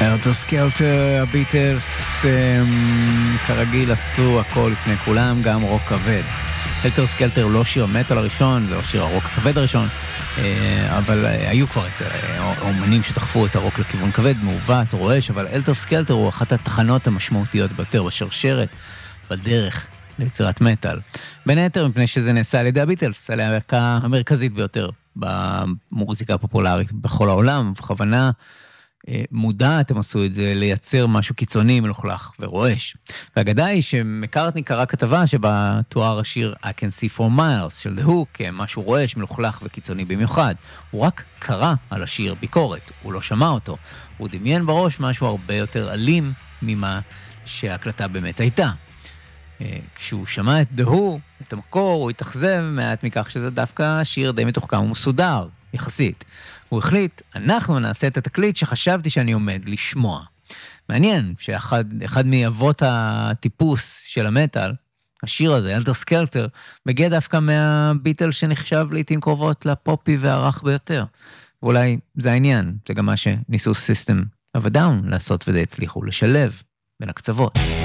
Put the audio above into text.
הרטר סקלטר, הביטלס כרגיל עשו הכל לפני כולם, גם רוק כבד. הרטר סקלטר הוא לא שיר המטל הראשון, זה לא שיר הרוק הכבד הראשון, אבל היו כבר אומנים שדחפו את הרוק לכיוון כבד, מעוות, רועש, אבל הרטר סקלטר הוא אחת התחנות המשמעותיות ביותר בשרשרת, בדרך ליצירת מטל. בין היתר, מפני שזה נעשה על ידי הביטלס, על ההקה המרכזית ביותר במוזיקה הפופולרית בכל העולם, בכוונה מודעת, הם עשו את זה, לייצר משהו קיצוני, מלוכלך ורועש. והאגדה היא שמקארטני קרא כתבה שבה תואר השיר I Can See For Miles של The Who, כמשהו רועש, מלוכלך וקיצוני במיוחד. הוא רק קרא על השיר ביקורת, הוא לא שמע אותו. הוא דמיין בראש משהו הרבה יותר אלים ממה שההקלטה באמת הייתה. כשהוא שמע את The Who, את המקור, הוא התאכזב מעט מכך שזה דווקא שיר די מתוחכם ומסודר, יחסית. הוא החליט, אנחנו נעשה את התקליט שחשבתי שאני עומד לשמוע. מעניין שאחד מאבות הטיפוס של המטל, השיר הזה, הרטר סקלטר, מגיע דווקא מהביטל שנחשב לעתים קרובות לפופי והרך ביותר. ואולי זה העניין, זה גם מה שניסו סיסטם of a Down לעשות ודי הצליחו לשלב בין הקצוות.